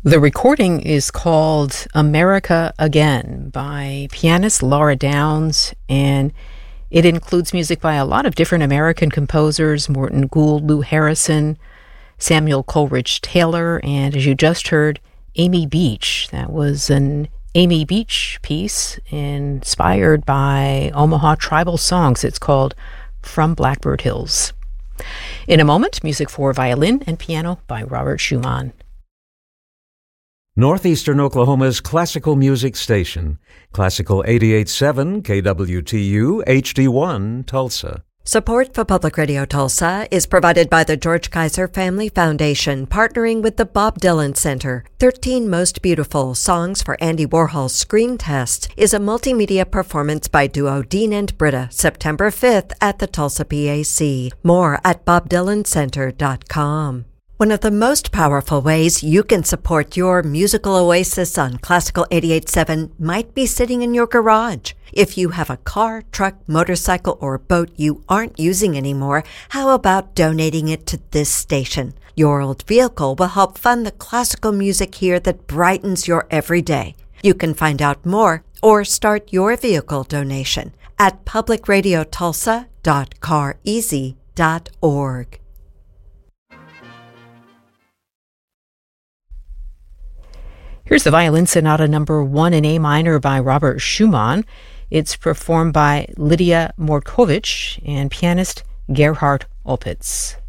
The recording is called America Again by pianist Laura Downs, and it includes music by a lot of different American composers: Morton Gould, Lou Harrison, Samuel Coleridge Taylor, and as you just heard, Amy Beach. That was an Amy Beach piece inspired by Omaha tribal songs. It's called From Blackbird Hills. In a moment, music for violin and piano by Robert Schumann. Northeastern Oklahoma's classical music station, Classical 88.7 KWTU HD1 Tulsa. Support for Public Radio Tulsa is provided by the George Kaiser Family Foundation, partnering with the Bob Dylan Center. 13 Most Beautiful Songs for Andy Warhol's Screen Test is a multimedia performance by duo Dean and Britta, September 5th at the Tulsa PAC. More at bobdylancenter.com. One of the most powerful ways you can support your musical oasis on Classical 88.7 might be sitting in your garage. If you have a car, truck, motorcycle, or boat you aren't using anymore, how about donating it to this station? Your old vehicle will help fund the classical music here that brightens your everyday. You can find out more or start your vehicle donation at publicradiotulsa.careasy.org. Here's the Violin Sonata number 1 in A minor by Robert Schumann. It's performed by Lydia Mortkovich and pianist Gerhard Opitz.